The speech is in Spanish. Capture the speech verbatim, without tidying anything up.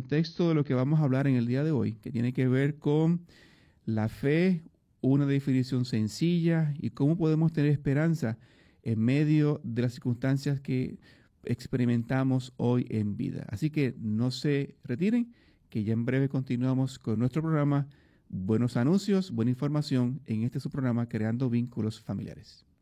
contexto de lo que vamos a hablar en el día de hoy, que tiene que ver con la fe, una definición sencilla y cómo podemos tener esperanza en medio de las circunstancias que experimentamos hoy en vida. Así que no se retiren, que ya en breve continuamos con nuestro programa Buenos Anuncios, Buena Información en este su programa Creando Vínculos Familiares.